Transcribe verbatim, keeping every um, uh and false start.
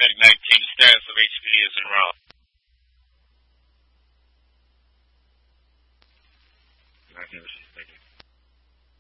Medic nineteen, status of H P is en route.